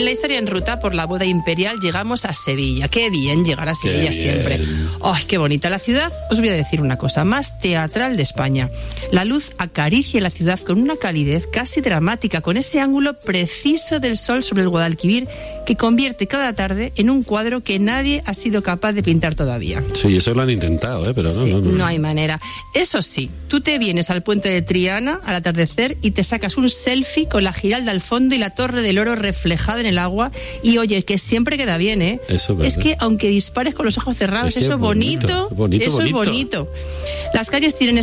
la historia en ruta por la boda imperial llegamos a Sevilla. Qué bien llegar a Sevilla siempre. ¡Ay, qué bonita la ciudad! Os voy a decir una cosa, más teatral de España. La luz acaricia la ciudad con una calidez casi dramática, con ese ángulo preciso del sol sobre el Guadalquivir que convierte cada tarde en un cuadro que nadie ha sido capaz de pintar todavía. Sí, eso lo han intentado, pero no hay manera. Eso sí, tú te vienes al puente de Triana al atardecer y te sacas un selfie con la Giralda al fondo y la Torre del Oro reflejada en el agua y oye, que siempre queda bien, ¿eh? Eso es que aunque dispares con los ojos cerrados, eso es bonito. Es bonito. Las calles tienen